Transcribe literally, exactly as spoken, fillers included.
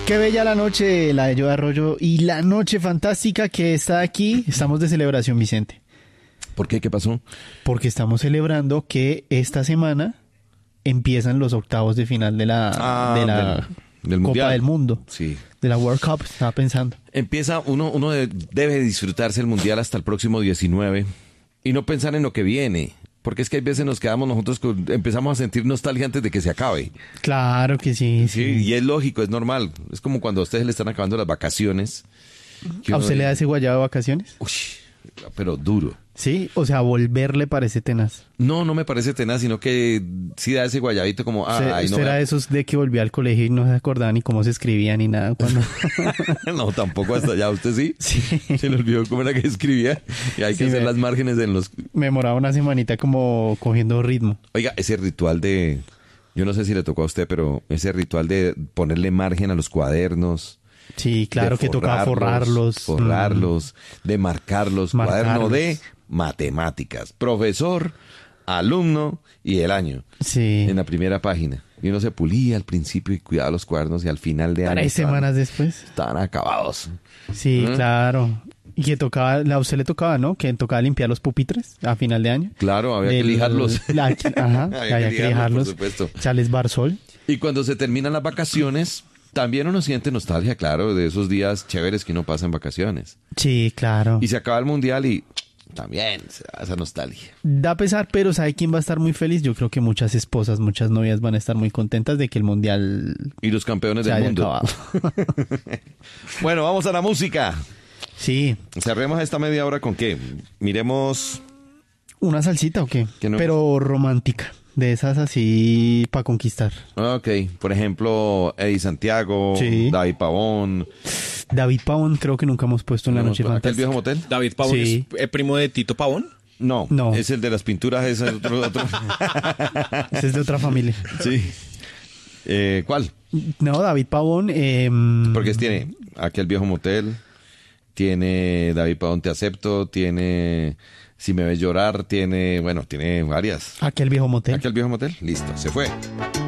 Qué bella la noche, la de Joe Arroyo, y la noche fantástica que está aquí. Estamos de celebración, Vicente. ¿Por qué? ¿Qué pasó? Porque estamos celebrando que esta semana empiezan los octavos de final de la, Ah, de la del- del Copa Mundial. del Mundo. Sí. De la World Cup, estaba pensando. Empieza, uno, uno de- debe disfrutarse el Mundial hasta el próximo diecinueve y no pensar en lo que viene. Porque es que hay veces nos quedamos nosotros, con- empezamos a sentir nostalgia antes de que se acabe. Claro que sí, Sí, sí. y es lógico, es normal. Es como cuando a ustedes le están acabando las vacaciones. que ¿A uno usted le da dice, ese guayabo de vacaciones? Uy, pero duro. Sí, o sea, volver le parece tenaz. No, no me parece tenaz, sino que sí da ese guayabito como, ah, usted ahí no usted me- era de esos de que volvía al colegio y no se acordaba ni cómo se escribía ni nada cuando... No, tampoco hasta allá. ¿Usted sí? Sí. Se le olvidó cómo era que escribía. Y hay que Sí, hacer me- las márgenes en los... Me demoraba una semanita como cogiendo ritmo. Oiga, ese ritual de... Yo no sé si le tocó a usted, pero ese ritual de ponerle margen a los cuadernos... Sí, claro de que tocaba forrarlos. Forrarlos, de marcarlos. Marcarlos. Cuaderno de matemáticas. Profesor, alumno y el año. Mm, sí. En la primera página. Y uno se pulía al principio y cuidaba los cuadernos y al final de año... Tres estaban- semanas después. Estaban acabados. Sí, ¿Eh? claro. Y que tocaba, a usted le tocaba, ¿no? Que tocaba limpiar los pupitres a final de año. Claro, había que Del- lijarlos. la- ajá, Había había, que que lijarlos, lijarlos. por supuesto. Echarles barsol. Y cuando se terminan las vacaciones, también uno siente nostalgia, claro, de esos días chéveres que uno pasa en vacaciones. Sí, claro. Y se acaba el mundial y también se da esa nostalgia. Da pesar, pero ¿sabe quién va a estar muy feliz? Yo creo que muchas esposas, muchas novias van a estar muy contentas de que el mundial Y los campeones se del haya mundo. acabado. Bueno, vamos a la música. Sí. Cerremos esta media hora con qué. Miremos. ¿Una salsita o qué? Que no- Pero romántica. De esas así para conquistar. Ok, por ejemplo, Eddie Santiago, Sí. David Pavón. David Pavón creo que nunca hemos puesto en la noche ¿Aquel fantástica. viejo motel? David Pavón Sí. es eh, primo de Tito Pavón. No, No. es el de las pinturas, es el otro. otro. Ese es de otra familia. Sí. Eh, ¿Cuál? No, David Pavón. Eh, Porque tiene Aquel viejo motel, tiene David Pavón Te acepto, tiene Si me ves llorar, tiene, bueno, tiene varias. Aquel viejo motel. Aquel viejo motel, listo, se fue.